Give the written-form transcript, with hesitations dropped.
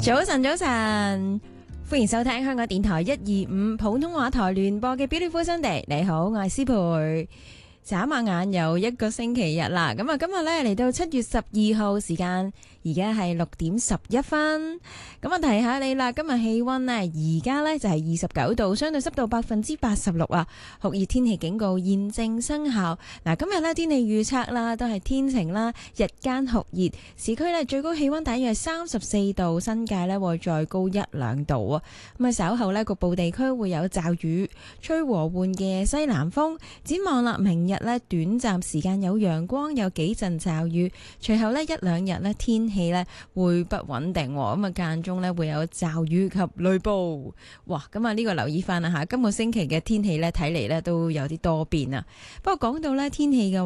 早晨，早晨，歡迎收聽香港電台125普通話台聯播嘅 Beautiful Sunday。你好，我係思培。眨下眼又一個星期日啦，咁啊今日咧嚟到7月12號，時間而家係6:11。咁啊提下你啦，今日氣溫呢而家呢就係29度，相對濕度86%啊，酷熱天氣警告現正生效。嗱，今日呢天氣預測啦，都係天晴啦，日間酷熱，市區呢最高氣溫大約係34度，新界呢會再高1-2度啊。咁啊稍後呢局部地區會有驟雨，吹和緩嘅西南風。展望啦，明日呢短暫時間有陽光，有幾陣驟雨，隨後呢1-2日呢天氣呢會不穩定，咁啊間中呢會有驟雨及雷暴。哇，咁啊呢個留意翻啦吓，今個星期嘅天氣呢睇嚟呢都有啲多變啊。不過講到呢天氣嘅